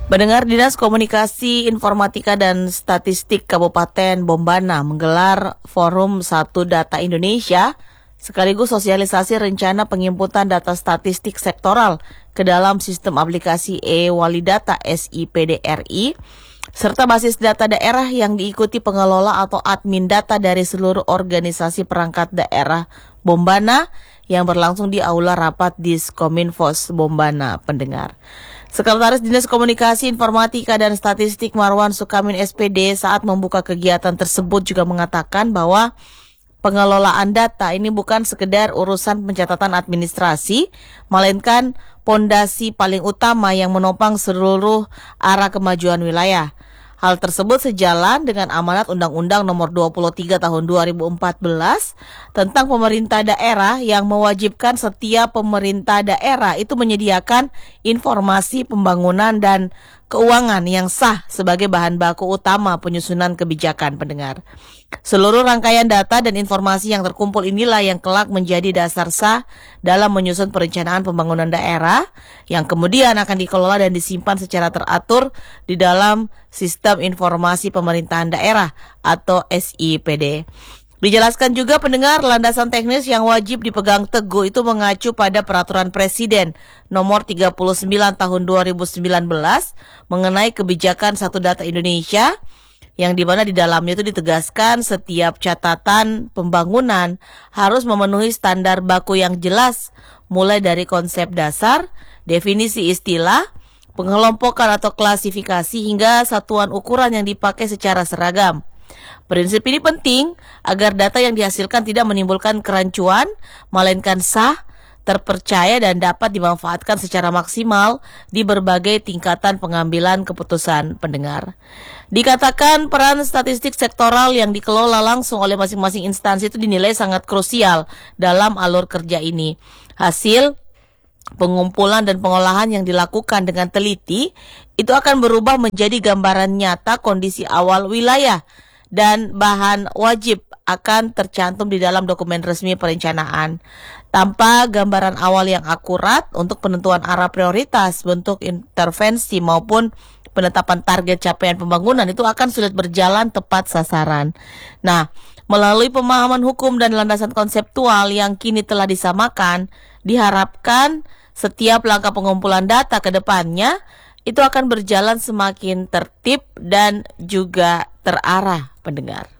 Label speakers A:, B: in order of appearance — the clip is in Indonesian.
A: Pendengar, Dinas Komunikasi Informatika dan Statistik Kabupaten Bombana menggelar Forum 1 Data Indonesia sekaligus sosialisasi rencana penginputan data statistik sektoral ke dalam sistem aplikasi e-Walidata SIPDRI serta basis data daerah yang diikuti pengelola atau admin data dari seluruh organisasi perangkat daerah Bombana yang berlangsung di Aula Rapat Diskominfos Bombana, pendengar. Sekretaris Dinas Komunikasi Informatika dan Statistik Marwan Sukamin SPD saat membuka kegiatan tersebut juga mengatakan bahwa pengelolaan data ini bukan sekedar urusan pencatatan administrasi, melainkan pondasi paling utama yang menopang seluruh arah kemajuan wilayah. Hal tersebut sejalan dengan amanat Undang-Undang Nomor 23 Tahun 2014 tentang pemerintah daerah yang mewajibkan setiap pemerintah daerah itu menyediakan informasi pembangunan dan keuangan yang sah sebagai bahan baku utama penyusunan kebijakan, pendengar. Seluruh rangkaian data dan informasi yang terkumpul inilah yang kelak menjadi dasar sah dalam menyusun perencanaan pembangunan daerah yang kemudian akan dikelola dan disimpan secara teratur di dalam Sistem Informasi Pemerintahan Daerah atau SIPD. Dijelaskan juga, pendengar, landasan teknis yang wajib dipegang teguh itu mengacu pada Peraturan Presiden Nomor 39 Tahun 2019 mengenai kebijakan Satu Data Indonesia, yang dimana di dalamnya itu ditegaskan setiap catatan pembangunan harus memenuhi standar baku yang jelas, mulai dari konsep dasar, definisi istilah, pengelompokan atau klasifikasi hingga satuan ukuran yang dipakai secara seragam. Prinsip ini penting agar data yang dihasilkan tidak menimbulkan kerancuan, melainkan sah, terpercaya dan dapat dimanfaatkan secara maksimal di berbagai tingkatan pengambilan keputusan, pendengar. Dikatakan peran statistik sektoral yang dikelola langsung oleh masing-masing instansi itu dinilai sangat krusial dalam alur kerja ini. Hasil pengumpulan dan pengolahan yang dilakukan dengan teliti itu akan berubah menjadi gambaran nyata kondisi awal wilayah dan bahan wajib akan tercantum di dalam dokumen resmi perencanaan. Tanpa gambaran awal yang akurat untuk penentuan arah prioritas, bentuk intervensi maupun penetapan target capaian pembangunan itu akan sulit berjalan tepat sasaran. Nah, melalui pemahaman hukum dan landasan konseptual yang kini telah disamakan, diharapkan setiap langkah pengumpulan data ke depannya itu akan berjalan semakin tertib dan juga terarah, pendengar.